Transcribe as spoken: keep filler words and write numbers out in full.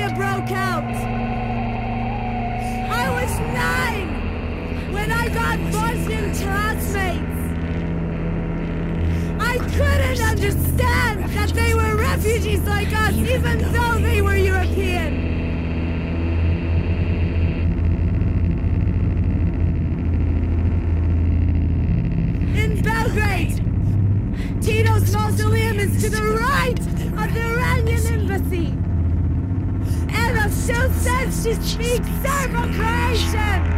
Bosnia broke out. I was nine when I got Bosnian classmates. I couldn't understand that they were refugees like us, even though they were European. In Belgrade, Tito's mausoleum is to the right of the Iranian embassy. Eva still says she speaks Serbo-Croatian.